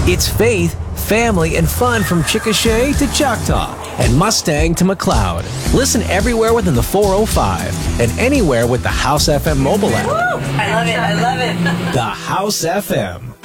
It's faith, family, and fun from Chickasha to Choctaw and Mustang to McLeod. Listen everywhere within the 405 and anywhere with the House FM mobile app. Woo! I love it. I love it. The House FM.